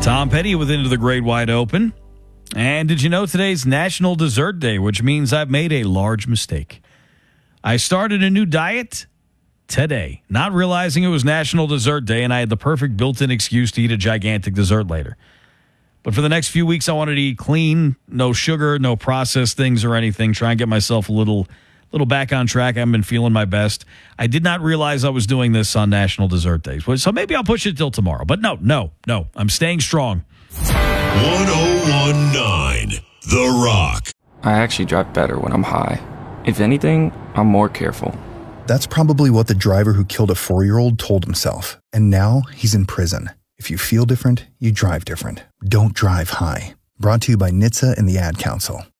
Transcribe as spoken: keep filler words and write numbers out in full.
Tom Petty with Into the Great Wide Open. And did you know today's National Dessert Day, which means I've made a large mistake. I started a new diet today, not realizing it was National Dessert Day, and I had the perfect built-in excuse to eat a gigantic dessert later. But for the next few weeks, I wanted to eat clean, no sugar, no processed things or anything, try and get myself a little, little back on track. I haven't been feeling my best. I did not realize I was doing this on National Dessert Day. So maybe I'll push it till tomorrow. But no, no, no. I'm staying strong. one oh one point nine The Rock. I actually drive better when I'm high. If anything, I'm more careful. That's probably what the driver who killed a four-year-old told himself. And now he's in prison. If you feel different, you drive different. Don't drive high. Brought to you by N H T S A and the Ad Council.